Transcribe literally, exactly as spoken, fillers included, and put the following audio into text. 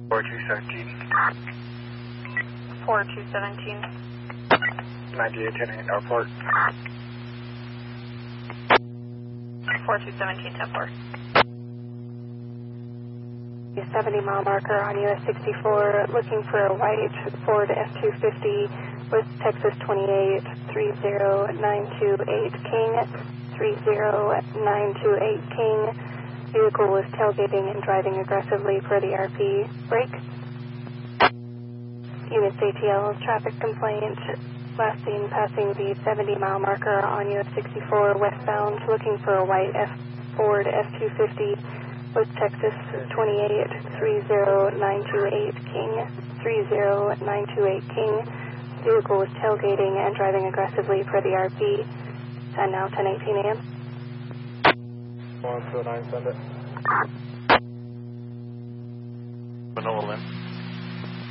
four two seventeen. four two seventeen. ninety-eight ten eight airport. four two seventeen, ten four. seventy mile marker on U S sixty-four, looking for a white Ford F two fifty with Texas twenty-eight three zero nine two eight King, three zero nine two eight King. Vehicle was tailgating and driving aggressively per the R P. Brake. Units A T L traffic complaint. Last seen passing the seventy mile marker on U S sixty-four westbound, looking for a white F Ford F two fifty with Texas twenty-eight three zero nine two eight King, three zero nine two eight King. Vehicle was tailgating and driving aggressively per the R P. And now ten eighteen a m one two nine, send it. Manila Lynn.